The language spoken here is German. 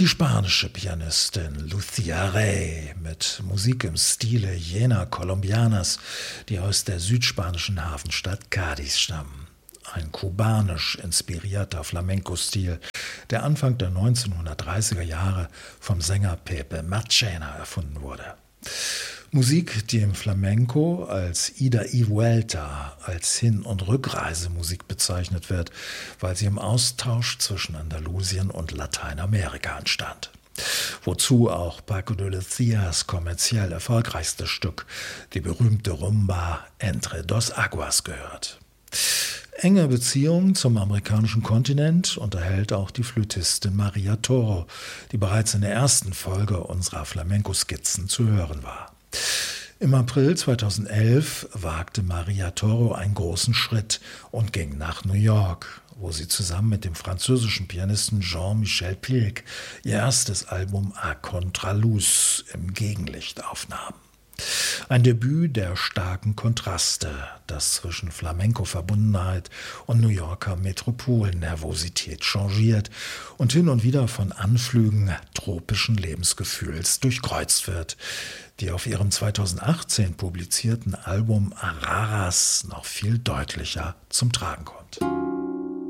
Die spanische Pianistin Lucia Rey mit Musik im Stile jener Colombianas, die aus der südspanischen Hafenstadt Cádiz stammen. Ein kubanisch inspirierter Flamenco-Stil, der Anfang der 1930er Jahre vom Sänger Pepe Marchena erfunden wurde. Musik, die im Flamenco als Ida y Vuelta, als Hin- und Rückreisemusik bezeichnet wird, weil sie im Austausch zwischen Andalusien und Lateinamerika entstand. Wozu auch Paco de Lucias kommerziell erfolgreichstes Stück, die berühmte Rumba Entre dos Aguas, gehört. Enge Beziehung zum amerikanischen Kontinent unterhält auch die Flötistin Maria Toro, die bereits in der ersten Folge unserer Flamenco-Skizzen zu hören war. Im April 2011 wagte Maria Toro einen großen Schritt und ging nach New York, wo sie zusammen mit dem französischen Pianisten Jean-Michel Pilk ihr erstes Album A Contraluz im Gegenlicht aufnahm. Ein Debüt der starken Kontraste, das zwischen Flamenco-Verbundenheit und New Yorker Metropolennervosität changiert und hin und wieder von Anflügen tropischen Lebensgefühls durchkreuzt wird, die auf ihrem 2018 publizierten Album Araras noch viel deutlicher zum Tragen kommt.